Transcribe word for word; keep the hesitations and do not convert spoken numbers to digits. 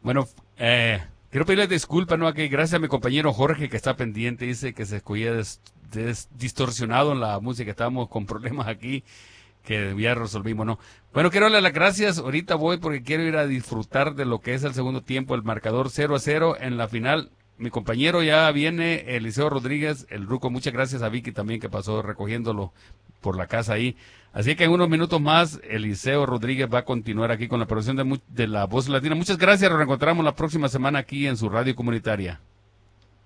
Bueno, eh, quiero pedirles disculpas, ¿no? Aquí, gracias a mi compañero Jorge que está pendiente, dice que se escuchía des- des- distorsionado en la música, estábamos con problemas aquí que ya resolvimos, ¿no? Bueno, quiero darle las gracias, ahorita voy porque quiero ir a disfrutar de lo que es el segundo tiempo, el marcador cero a cero en la final. Mi compañero ya viene, Eliseo Rodríguez, el Ruco, muchas gracias a Vicky también que pasó recogiéndolo por la casa ahí. Así que en unos minutos más, Eliseo Rodríguez va a continuar aquí con la producción de, mu- de La Voz Latina. Muchas gracias, nos reencontramos la próxima semana aquí en su radio comunitaria.